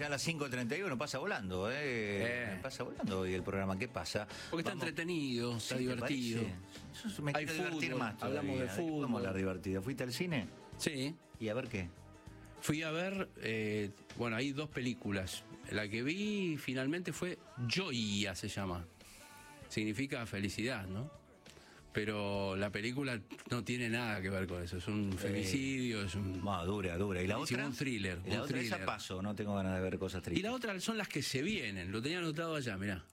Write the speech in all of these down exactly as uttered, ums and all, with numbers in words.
ya a las cinco treinta y uno pasa volando, ¿eh? Eh. Pasa volando hoy el programa. ¿Qué pasa? Porque está Vamos. entretenido, está ¿Sí, te divertido. parece? Yo me Hay quiero divertir fútbol, más todavía. hablamos de ¿De qué fútbol. podemos hablar divertido? ¿Fuiste al cine? Sí. ¿Y a ver qué? Fui a ver, eh, bueno, hay dos películas. La que vi finalmente fue Joya, se llama. Significa felicidad, ¿no? Pero la película no tiene nada que ver con eso. Es un femicidio, es un... No, dura, dura. ¿Y la Sí, otra? un thriller, ¿Y la un otra thriller. esa paso, no tengo ganas de ver cosas Y tristes. la otra son las que se vienen. Lo tenía anotado allá, mirá.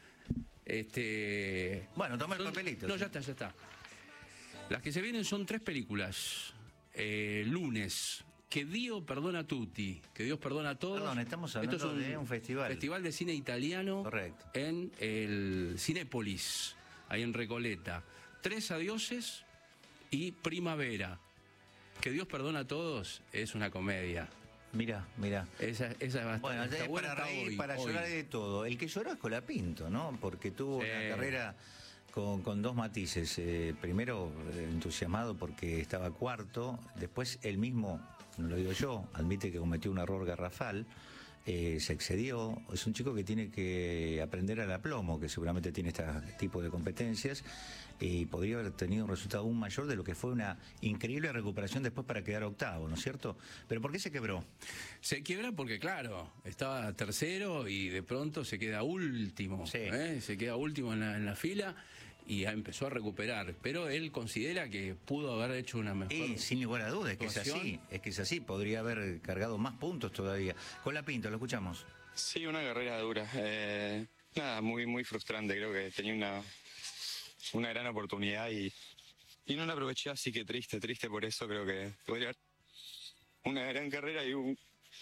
Este... Bueno, toma el son- papelito. No, sí. ya está, ya está. Las que se vienen son tres películas. Eh, lunes, Que Dio perdona a tutti, que Dios perdona a todos. Perdón, estamos hablando Esto es de un festival. Festival de cine italiano. Correcto. En el Cinépolis, ahí en Recoleta. Tres adioses y Primavera. Que Dios perdona a todos es una comedia. Mirá, mirá. Esa, esa va a estar, Bueno, está es buena para hasta reír, hoy, para hoy. llorar de todo. El que lloró es Colapinto, ¿no? Porque tuvo Sí. una carrera con, con dos matices. Eh, primero, eh, entusiasmado porque estaba cuarto. Después, él mismo, no lo digo yo, admite que cometió un error garrafal. Eh, se excedió. Es un chico que tiene que aprender al aplomo, que seguramente tiene este tipo de competencias, y podría haber tenido un resultado aún mayor de lo que fue una increíble recuperación después para quedar octavo, ¿no es cierto? Pero ¿por qué se quebró? Se quiebra porque, claro, estaba tercero y de pronto se queda último. Sí. ¿eh? Se queda último en la, en la fila y ya empezó a recuperar. Pero él considera que pudo haber hecho una mejor... Y sin lugar a dudas, es que es así, actuación. es que es así, podría haber cargado más puntos todavía. Colapinto, lo escuchamos. Sí, una carrera dura. Eh, nada, muy muy frustrante. Creo que tenía una, una gran oportunidad y, y no la aproveché, así que triste, triste por eso. Creo que podría haber una gran carrera y un,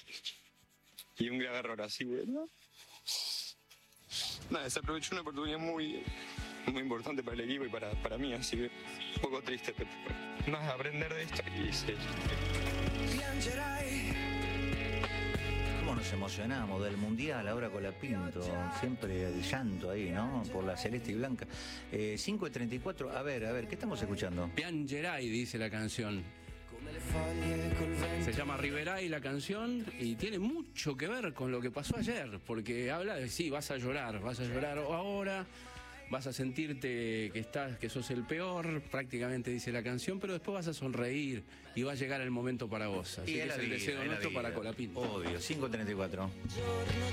y un grave error así, ¿no? Nada, se aprovechó una oportunidad muy, muy importante para el equipo y para, para mí, así que un poco triste, pero nada, aprender de esto y sí. ¿Cómo nos emocionamos del Mundial ahora Colapinto? Siempre el llanto ahí, ¿no? Por la celeste y blanca. Eh, cinco y treinta y cuatro, a ver, a ver, ¿qué estamos escuchando? Piangerai, dice la canción. Se llama Riverai la canción y tiene mucho que ver con lo que pasó ayer, porque habla de sí, vas a llorar, vas a llorar ahora, vas a sentirte que estás, que sos el peor, prácticamente dice la canción, pero después vas a sonreír y va a llegar el momento para vos. Así Y que es la es el vida, deseo es la nuestro vida. para Colapinto. Obvio, cinco y treinta y cuatro.